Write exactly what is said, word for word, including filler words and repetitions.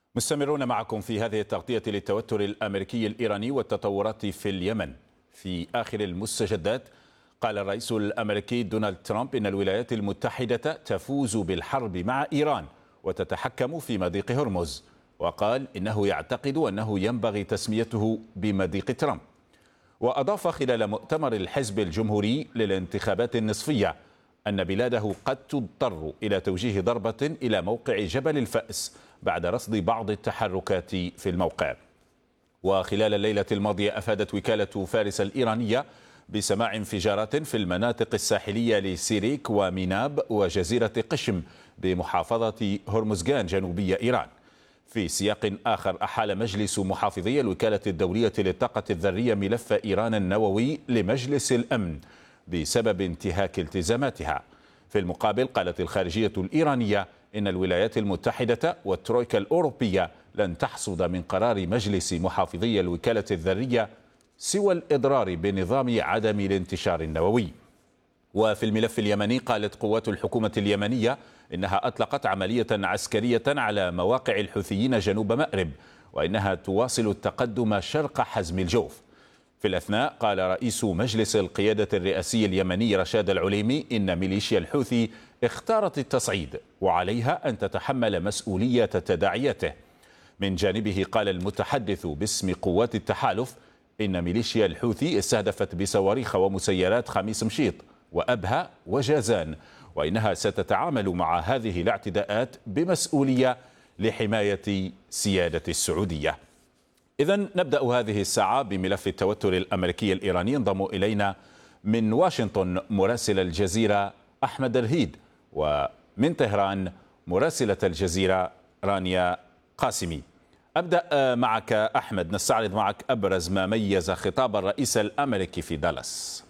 مستمرون معكم في هذه التغطية للتوتر الأمريكي الإيراني والتطورات في اليمن. في آخر المستجدات قال الرئيس الأمريكي دونالد ترامب إن الولايات المتحدة تفوز بالحرب مع إيران وتتحكم في مضيق هرمز، وقال إنه يعتقد أنه ينبغي تسميته بمضيق ترامب. وأضاف خلال مؤتمر الحزب الجمهوري للانتخابات النصفية أن بلاده قد تضطر إلى توجيه ضربة إلى موقع جبل الفأس بعد رصد بعض التحركات في الموقع. وخلال الليلة الماضية أفادت وكالة فارس الإيرانية بسماع انفجارات في المناطق الساحلية لسيريك وميناب وجزيرة قشم بمحافظة هرمزغان جنوبية إيران. في سياق آخر، أحال مجلس محافظي الوكالة الدولية للطاقة الذرية ملف إيران النووي لمجلس الأمن بسبب انتهاك التزاماتها. في المقابل، قالت الخارجية الإيرانية إن الولايات المتحدة والترويكا الأوروبية لن تحصد من قرار مجلس محافظي الوكالة الذرية سوى الإضرار بنظام عدم الانتشار النووي. وفي الملف اليمني، قالت قوات الحكومة اليمنية إنها أطلقت عملية عسكرية على مواقع الحوثيين جنوب مأرب، وإنها تواصل التقدم شرق حزم الجوف. في الأثناء، قال رئيس مجلس القيادة الرئاسي اليمني رشاد العليمي إن ميليشيا الحوثي اختارت التصعيد وعليها أن تتحمل مسؤولية تداعياته. من جانبه، قال المتحدث باسم قوات التحالف إن ميليشيا الحوثي استهدفت بصواريخ ومسيرات خميس مشيط وأبها وجازان، وإنها ستتعامل مع هذه الاعتداءات بمسؤولية لحماية سيادة السعودية. إذن نبدأ هذه الساعة بملف التوتر الأمريكي الإيراني. انضم إلينا من واشنطن مراسل الجزيرة أحمد الهيد، ومن طهران مراسلة الجزيرة رانيا قاسمي. أبدأ معك أحمد، نستعرض معك أبرز ما ميز خطاب الرئيس الأمريكي في دالاس.